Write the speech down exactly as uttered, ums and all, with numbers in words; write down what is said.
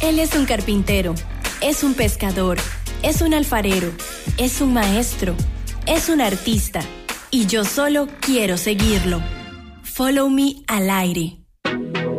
Él es un carpintero, es un pescador, es un alfarero, es un maestro, es un artista. Y yo solo quiero seguirlo. Follow me al aire.